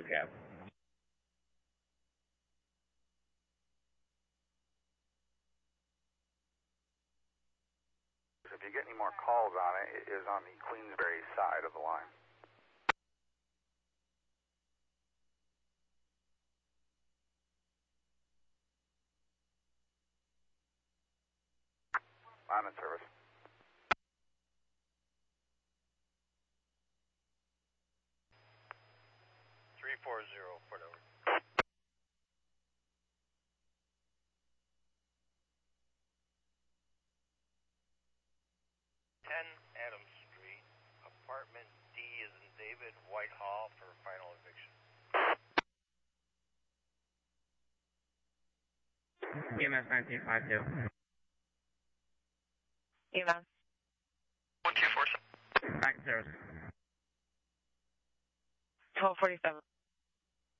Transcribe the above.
cab. If you get any more calls on it, it is on the Queensbury side of the line. I'm in service. Fort over. 10 Adams Street, apartment D is in David, Whitehall for final eviction. EMS 1952. EMS. 1247. Back in service. 1247.